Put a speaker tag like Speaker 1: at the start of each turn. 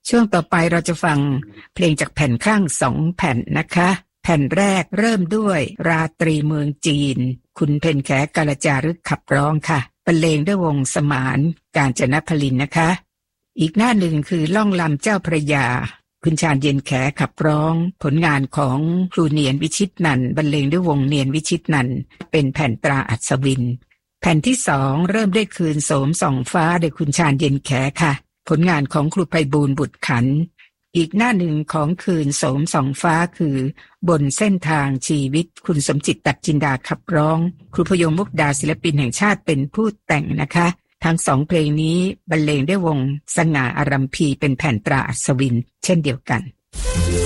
Speaker 1: ช่วงต่อไปเราจะฟังเพลงจากแผ่นข้าง2แผ่นนะคะแผ่นแรกเริ่มด้วยราตรีเมืองจีนคุณเพ็ญแขกาลจารึกขับร้องค่ะบรรเลงด้วยวงสมานกาญจนพลินนะคะอีกหน้าหนึ่งคือล่องลำเจ้าพระยาคุณชาญเย็นแขขับร้องผลงานของครูเนียนวิชิตนันท์บรรเลงด้วยวงเนียนวิชิตนันท์เป็นแผ่นตราอัศวินแผ่นที่2เริ่มด้วยคืนโสมส่องฟ้าโดยคุณชาญเย็นแขค่ะผลงานของครูไพบูลย์บุตรขันธ์อีกหน้าหนึ่งของคืนโสมส่องฟ้าคือบนเส้นทางชีวิตคุณสมจิตตัดจินดาขับร้องครูพยงมุกดาศิลปินแห่งชาติเป็นผู้แต่งนะคะทั้ง2เพลงนี้บรรเลงด้วยวงสง่าอารัมพีเป็นแผ่นตราอัศวินเช่นเดียวกัน